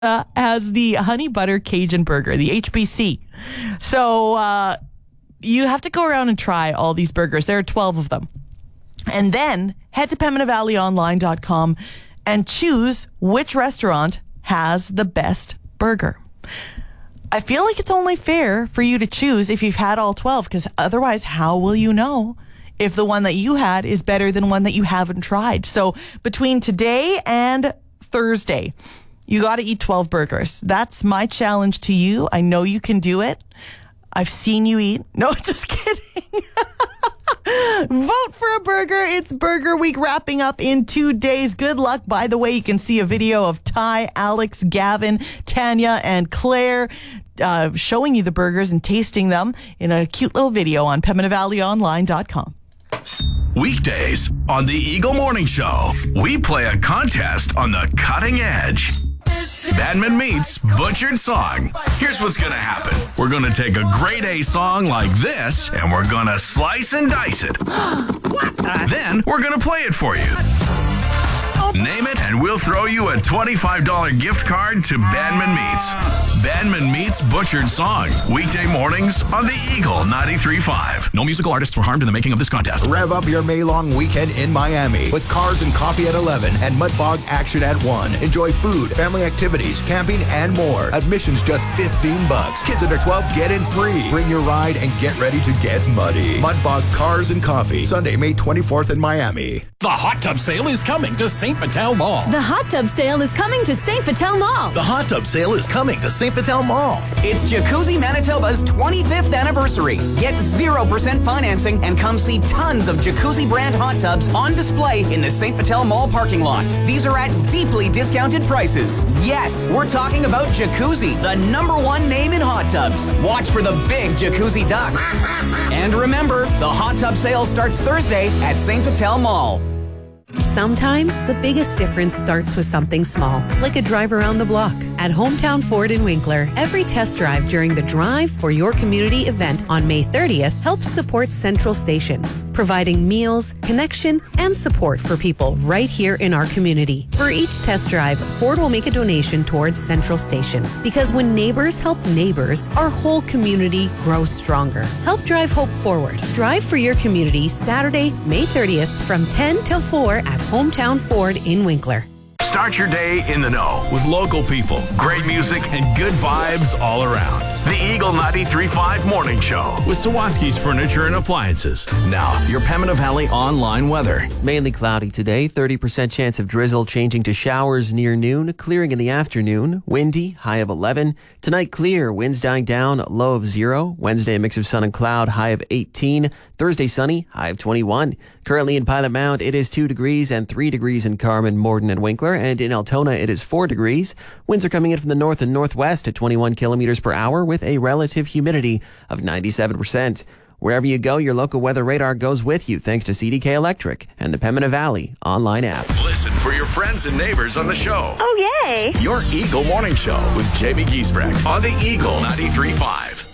has the Honey Butter Cajun Burger, the HBC. So you have to go around and try all these burgers. There are 12 of them. And then head to PembinaValleyOnline.com and choose which restaurant has the best burger. I feel like it's only fair for you to choose if you've had all 12, because otherwise, how will you know if the one that you had is better than one that you haven't tried? So between today and Thursday, you got to eat 12 burgers. That's my challenge to you. I know you can do it. I've seen you eat. No, just kidding. Vote for a burger. It's Burger Week wrapping up in 2 days. Good luck. By the way, you can see a video of Ty, Alex, Gavin, Tanya, and Claire showing you the burgers and tasting them in a cute little video on PembinaValleyOnline.com. Weekdays on the Eagle Morning Show, we play a contest on the cutting edge. Badman meets Butchered Song. Here's what's going to happen. We're going to take a grade A song like this, and we're going to slice and dice it. Then we're going to play it for you. Name it, and we'll throw you a $25 gift card to Badman Meats. Badman Meets Butchered Song. Weekday mornings on the Eagle 93.5. No musical artists were harmed in the making of this contest. Rev up your May-long weekend in Miami with Cars and Coffee at 11 and Mudbog Action at 1. Enjoy food, family activities, camping, and more. Admission's just $15. Kids under 12 get in free. Bring your ride and get ready to get muddy. Mudbog Cars and Coffee. Sunday, May 24th in Miami. The hot tub sale is coming to St. Vital Mall. The hot tub sale is coming to St. Vital Mall. The hot tub sale is coming to St. Vital Mall. It's Jacuzzi Manitoba's 25th anniversary. Get 0% financing and come see tons of Jacuzzi brand hot tubs on display in the St. Vital Mall parking lot. These are at deeply discounted prices. Yes, we're talking about Jacuzzi, the #1 name in hot tubs. Watch for the big Jacuzzi duck. And remember, the hot tub sale starts Thursday at St. Vital Mall. Sometimes the biggest difference starts with something small, like a drive around the block. At Hometown Ford in Winkler, every test drive during the Drive for Your Community event on May 30th helps support Central Station, providing meals, connection, and support for people right here in our community. For each test drive, Ford will make a donation towards Central Station. Because when neighbors help neighbors, our whole community grows stronger. Help drive hope forward. Drive for Your Community Saturday, May 30th from 10 till 4 at Hometown Ford in Winkler. Start your day in the know with local people, great music, and good vibes all around. The Eagle 93.5 Morning Show with Sawatsky's Furniture and Appliances. Now, your Pembina Valley online weather. Mainly cloudy today, 30% chance of drizzle changing to showers near noon, clearing in the afternoon, windy, high of 11. Tonight, clear, winds dying down, low of 0. Wednesday, a mix of sun and cloud, high of 18. Thursday, sunny, high of 21. Currently in Pilot Mound, it is 2 degrees and 3 degrees in Carman, Morden, and Winkler. And in Altona, it is 4 degrees. Winds are coming in from the north and northwest at 21 kilometers per hour with a relative humidity of 97%. Wherever you go, your local weather radar goes with you thanks to CDK Electric and the Pembina Valley online app. Listen for your friends and neighbors on the show. Oh, yay. Your Eagle Morning Show with Jamie Giesbrecht on the Eagle 93.5.